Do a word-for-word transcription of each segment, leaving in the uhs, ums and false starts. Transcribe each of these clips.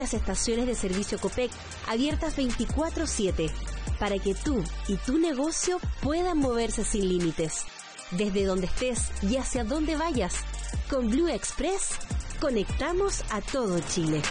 Las estaciones de servicio Copec abiertas veinticuatro siete para que tú y tu negocio puedan moverse sin límites. Desde donde estés y hacia donde vayas, con Blue Express conectamos a todo Chile.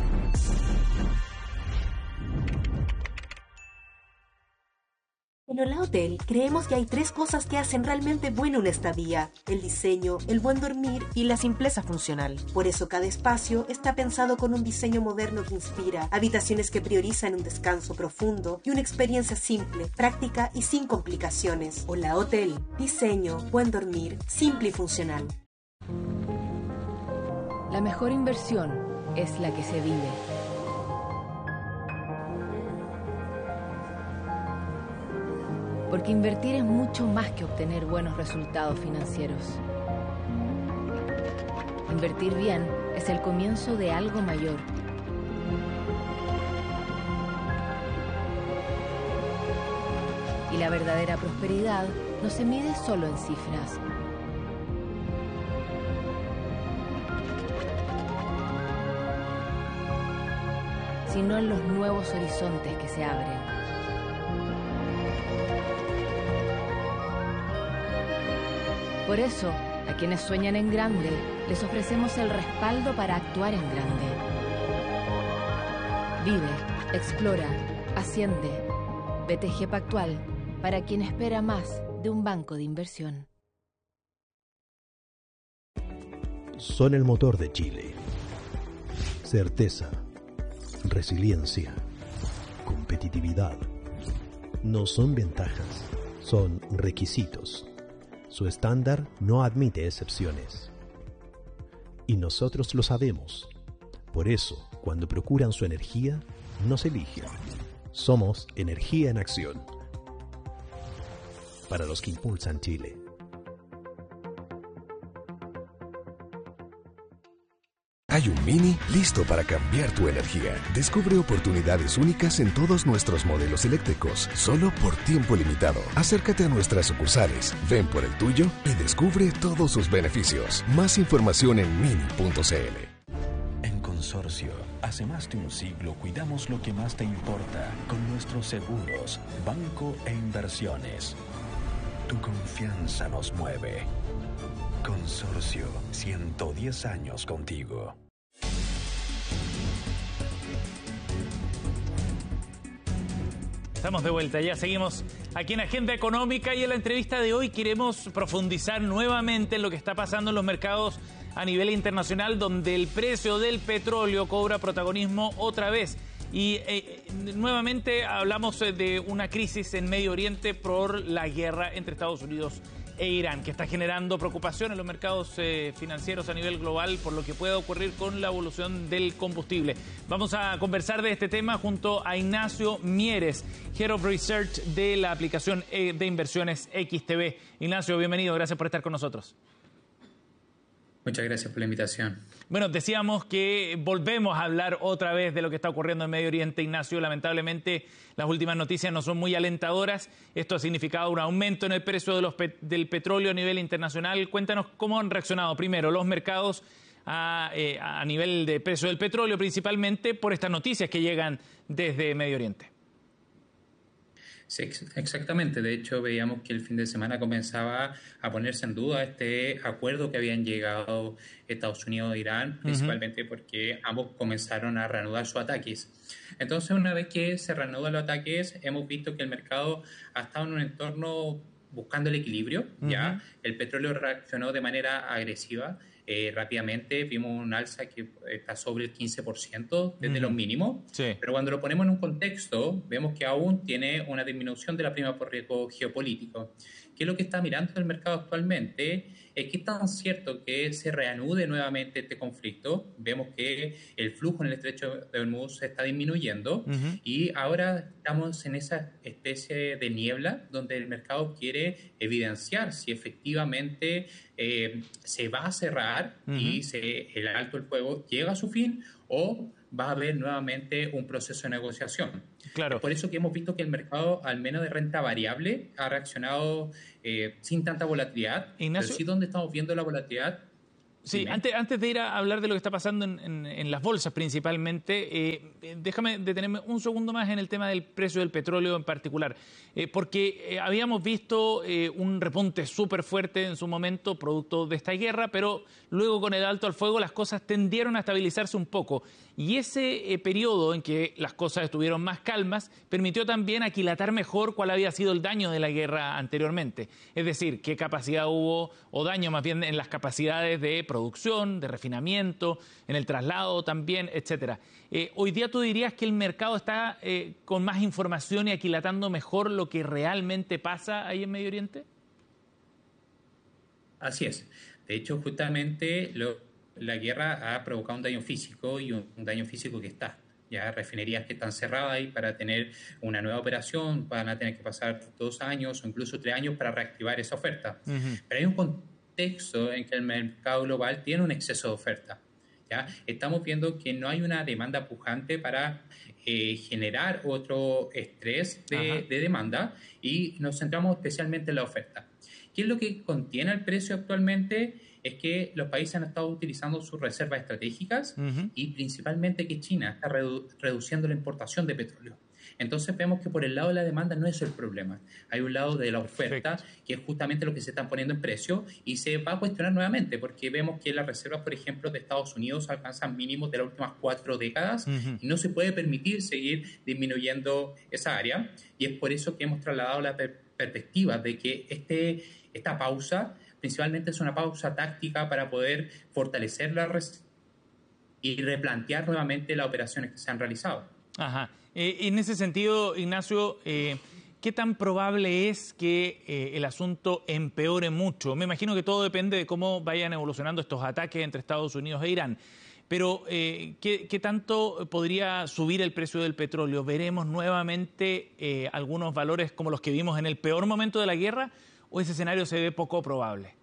En Hola Hotel creemos que hay tres cosas que hacen realmente bueno una estadía: el diseño, el buen dormir y la simpleza funcional. Por eso cada espacio está pensado con un diseño moderno que inspira, habitaciones que priorizan un descanso profundo y una experiencia simple, práctica y sin complicaciones. Hola Hotel, diseño, buen dormir, simple y funcional. La mejor inversión es la que se vive. Porque invertir es mucho más que obtener buenos resultados financieros. Invertir bien es el comienzo de algo mayor. Y la verdadera prosperidad no se mide solo en cifras. Sino en los nuevos horizontes que se abren. Por eso, a quienes sueñan en grande, les ofrecemos el respaldo para actuar en grande. Vive, explora, asciende. B T G Pactual, para quien espera más de un banco de inversión. Son el motor de Chile. Certeza, resiliencia, competitividad. No son ventajas, son requisitos. Su estándar no admite excepciones. Y nosotros lo sabemos. Por eso, cuando procuran su energía, nos eligen. Somos energía en acción. Para los que impulsan Chile. Hay un Mini listo para cambiar tu energía. Descubre oportunidades únicas en todos nuestros modelos eléctricos, solo por tiempo limitado. Acércate a nuestras sucursales, ven por el tuyo y descubre todos sus beneficios. Más información en mini punto c l. En Consorcio, hace más de un siglo cuidamos lo que más te importa con nuestros seguros, banco e inversiones. Tu confianza nos mueve. Consorcio, ciento diez años contigo. Estamos de vuelta, ya seguimos aquí en Agenda Económica y en la entrevista de hoy queremos profundizar nuevamente en lo que está pasando en los mercados a nivel internacional, donde el precio del petróleo cobra protagonismo otra vez. Y eh, nuevamente hablamos de una crisis en Medio Oriente por la guerra entre Estados Unidos e Irán, que está generando preocupación en los mercados eh, financieros a nivel global por lo que pueda ocurrir con la evolución del combustible. Vamos a conversar de este tema junto a Ignacio Mieres, Head of Research de la aplicación de inversiones X T B. Ignacio, bienvenido, gracias por estar con nosotros. Muchas gracias por la invitación. Bueno, decíamos que volvemos a hablar otra vez de lo que está ocurriendo en Medio Oriente, Ignacio. Lamentablemente, las últimas noticias no son muy alentadoras. Esto ha significado un aumento en el precio de los pet- del petróleo a nivel internacional. Cuéntanos cómo han reaccionado primero los mercados a, eh, a nivel de precio del petróleo, principalmente por estas noticias que llegan desde Medio Oriente. Sí, exactamente. De hecho, veíamos que el fin de semana comenzaba a ponerse en duda este acuerdo que habían llegado Estados Unidos e Irán, principalmente uh-huh. porque ambos comenzaron a reanudar sus ataques. Entonces, una vez que se reanudan los ataques, hemos visto que el mercado ha estado en un entorno buscando el equilibrio. Uh-huh. Ya el petróleo reaccionó de manera agresiva. Eh, rápidamente vimos un alza que está sobre el quince por ciento desde mm. los mínimos, sí. pero cuando lo ponemos en un contexto vemos que aún tiene una disminución de la prima por riesgo geopolítico. ¿Qué es lo que está mirando el mercado actualmente? Es que es tan cierto que se reanude nuevamente este conflicto. Vemos que el flujo en el estrecho de Hormuz se está disminuyendo uh-huh. y ahora estamos en esa especie de niebla donde el mercado quiere evidenciar si efectivamente eh, se va a cerrar uh-huh. y se, el alto el fuego llega a su fin o va a haber nuevamente un proceso de negociación. Claro. Es por eso que hemos visto que el mercado, al menos de renta variable, ha reaccionado eh, sin tanta volatilidad. Ignacio, pero sí donde estamos viendo la volatilidad. Sí, antes, antes de ir a hablar de lo que está pasando en, en, en las bolsas principalmente, eh, déjame detenerme un segundo más en el tema del precio del petróleo en particular, eh, porque eh, habíamos visto eh, un repunte súper fuerte en su momento producto de esta guerra, pero luego con el alto al fuego las cosas tendieron a estabilizarse un poco y ese eh, periodo en que las cosas estuvieron más calmas permitió también aquilatar mejor cuál había sido el daño de la guerra anteriormente, es decir, qué capacidad hubo o daño más bien en las capacidades de producción, de refinamiento, en el traslado también, etcétera. Eh, hoy día tú dirías que el mercado está eh, con más información y aquilatando mejor lo que realmente pasa ahí en Medio Oriente. Así es. De hecho, justamente lo, la guerra ha provocado un daño físico y un, un daño físico que está. Ya refinerías que están cerradas y para tener una nueva operación van a tener que pasar dos años o incluso tres años para reactivar esa oferta. Uh-huh. Pero hay un contexto en que el mercado global tiene un exceso de oferta. ¿Ya? Estamos viendo que no hay una demanda pujante para eh, generar otro estrés de, de demanda y nos centramos especialmente en la oferta. ¿Qué es lo que contiene el precio actualmente? Es que los países han estado utilizando sus reservas estratégicas uh-huh. y principalmente que China está redu- reduciendo la importación de petróleo. Entonces vemos que por el lado de la demanda no es el problema. Hay un lado de la oferta, perfecto, que es justamente lo que se están poniendo en precio y se va a cuestionar nuevamente porque vemos que las reservas, por ejemplo, de Estados Unidos alcanzan mínimos de las últimas cuatro décadas uh-huh. y no se puede permitir seguir disminuyendo esa área y es por eso que hemos trasladado la per- perspectiva de que este, esta pausa principalmente es una pausa táctica para poder fortalecer la res- y replantear nuevamente las operaciones que se han realizado. Ajá. Eh, en ese sentido, Ignacio, eh, ¿qué tan probable es que eh, el asunto empeore mucho? Me imagino que todo depende de cómo vayan evolucionando estos ataques entre Estados Unidos e Irán. Pero, eh, ¿qué, ¿qué tanto podría subir el precio del petróleo? ¿Veremos nuevamente eh, algunos valores como los que vimos en el peor momento de la guerra o ese escenario se ve poco probable?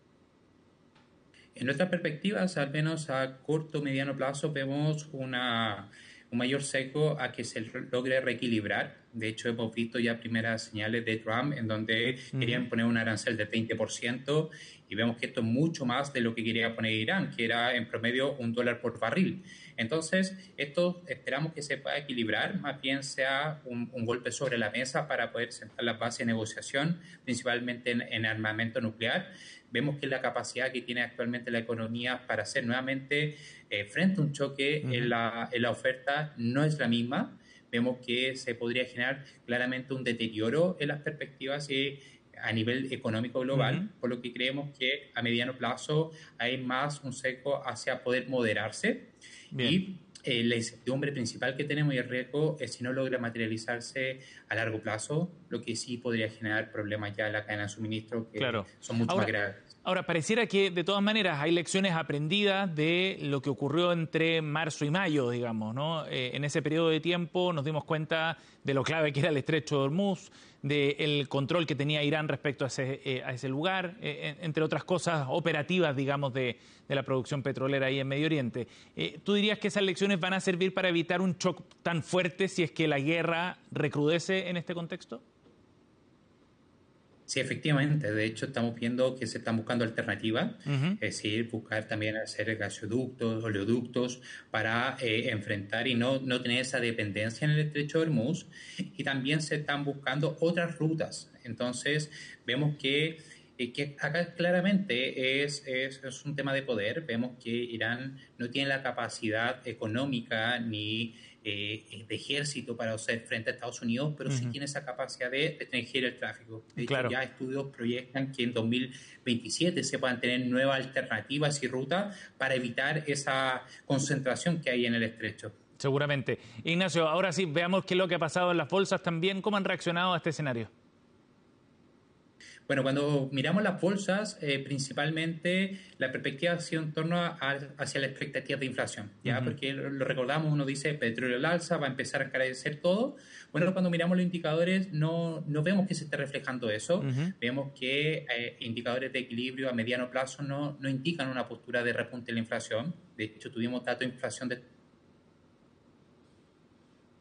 En nuestras perspectivas, al menos a corto o mediano plazo, vemos una, un mayor sesgo a que se logre reequilibrar. De hecho, hemos visto ya primeras señales de Trump en donde uh-huh. querían poner un arancel del veinte por ciento y vemos que esto es mucho más de lo que quería poner Irán, que era en promedio un dólar por barril. Entonces, esto esperamos que se pueda equilibrar, más bien sea un, un golpe sobre la mesa para poder sentar las bases de negociación, principalmente en, en armamento nuclear. Vemos que la capacidad que tiene actualmente la economía para hacer nuevamente eh, frente a un choque uh-huh. en, la, en la oferta no es la misma. Vemos que se podría generar claramente un deterioro en las perspectivas y a nivel económico global, uh-huh. por lo que creemos que a mediano plazo hay más un sesgo hacia poder moderarse. Bien. Y eh, la incertidumbre principal que tenemos y el riesgo es si no logra materializarse a largo plazo, lo que sí podría generar problemas ya en la cadena de suministro que claro. son mucho ahora, más graves. Ahora, pareciera que de todas maneras hay lecciones aprendidas de lo que ocurrió entre marzo y mayo, digamos, ¿no? Eh, en ese periodo de tiempo nos dimos cuenta de lo clave que era el estrecho de Hormuz, del control que tenía Irán respecto a ese, eh, a ese lugar, eh, entre otras cosas operativas, digamos, de, de la producción petrolera ahí en Medio Oriente. Eh, ¿Tú dirías que esas lecciones van a servir para evitar un shock tan fuerte si es que la guerra recrudece en este contexto? Sí, efectivamente. De hecho, estamos viendo que se están buscando alternativas, uh-huh. es decir, buscar también hacer gasoductos, oleoductos para eh, enfrentar y no, no tener esa dependencia en el estrecho de Hormuz. Y también se están buscando otras rutas. Entonces, vemos que, eh, que acá claramente es, es, es un tema de poder. Vemos que Irán no tiene la capacidad económica ni Eh, de ejército para hacer frente a Estados Unidos, pero uh-huh. sí tiene esa capacidad de restringir el tráfico. De claro. hecho, ya estudios proyectan que en dos mil veintisiete se puedan tener nuevas alternativas y rutas para evitar esa concentración que hay en el estrecho. Seguramente. Ignacio, ahora sí, veamos qué es lo que ha pasado en las bolsas también. ¿Cómo han reaccionado a este escenario? Bueno, cuando miramos las bolsas, eh, principalmente la perspectiva ha sido en torno a, a, hacia la expectativa de inflación, ¿ya? Uh-huh. Porque lo, lo recordamos, uno dice petróleo al alza, va a empezar a encarecer todo. Bueno, cuando miramos los indicadores no, no vemos que se esté reflejando eso. Uh-huh. Vemos que eh, indicadores de equilibrio a mediano plazo no, no indican una postura de repunte de la inflación. De hecho, tuvimos datos de inflación de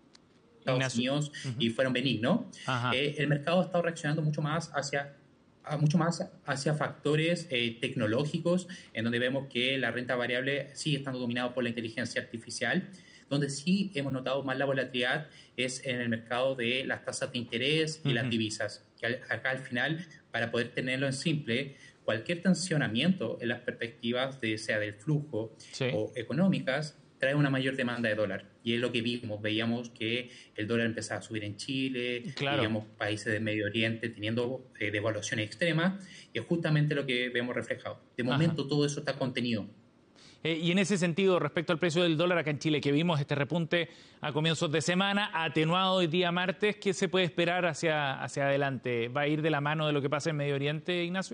Estados Unidos uh-huh. y fueron benignos. Uh-huh. Eh, el mercado ha estado reaccionando mucho más hacia a mucho más hacia factores eh, tecnológicos, en donde vemos que la renta variable sigue estando dominado por la inteligencia artificial. Donde sí hemos notado más la volatilidad es en el mercado de las tasas de interés y uh-huh. las divisas. Que al, acá al final, para poder tenerlo en simple, cualquier tensionamiento en las perspectivas, de, sea del flujo sí. o económicas, trae una mayor demanda de dólar. Y es lo que vimos. Veíamos que el dólar empezaba a subir en Chile, claro. veíamos países del Medio Oriente teniendo eh, devaluaciones extremas, y es justamente lo que vemos reflejado. De momento, Ajá. todo eso está contenido. Eh, y en ese sentido, respecto al precio del dólar acá en Chile, que vimos este repunte a comienzos de semana, atenuado hoy día martes, ¿qué se puede esperar hacia, hacia adelante? ¿Va a ir de la mano de lo que pasa en Medio Oriente, Ignacio?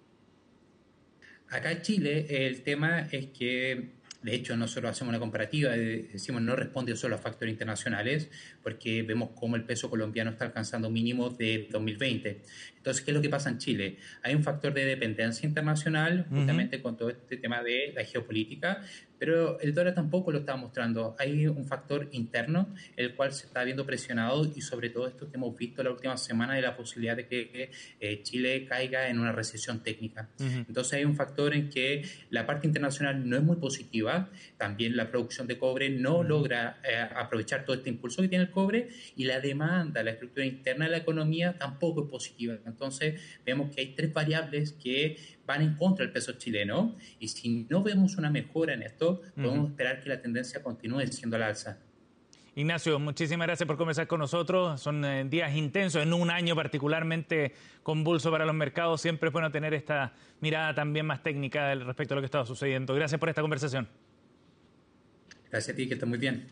Acá en Chile el tema es que, de hecho, nosotros hacemos una comparativa, decimos no responde solo a factores internacionales, porque vemos cómo el peso colombiano está alcanzando mínimos de dos mil veinte. Entonces, ¿qué es lo que pasa en Chile? Hay un factor de dependencia internacional, justamente uh-huh. con todo este tema de la geopolítica, pero el dólar tampoco lo está mostrando. Hay un factor interno, el cual se está viendo presionado, y sobre todo esto que hemos visto la última semana de la posibilidad de que eh, Chile caiga en una recesión técnica. Uh-huh. Entonces hay un factor en que la parte internacional no es muy positiva, también la producción de cobre no uh-huh. logra eh, aprovechar todo este impulso que tiene el cobre, y la demanda, la estructura interna de la economía tampoco es positiva. Entonces vemos que hay tres variables que van en contra del peso chileno, y si no vemos una mejora en esto, podemos uh-huh. esperar que la tendencia continúe siendo al alza. Ignacio, muchísimas gracias por conversar con nosotros. Son eh, días intensos, en un año particularmente convulso para los mercados. Siempre es bueno tener esta mirada también más técnica respecto a lo que está sucediendo. Gracias por esta conversación. Gracias a ti, que estés muy bien.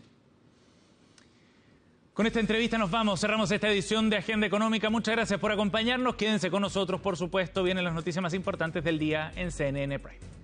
Con esta entrevista nos vamos, cerramos esta edición de Agenda Económica. Muchas gracias por acompañarnos. Quédense con nosotros, por supuesto. Vienen las noticias más importantes del día en C N N Prime.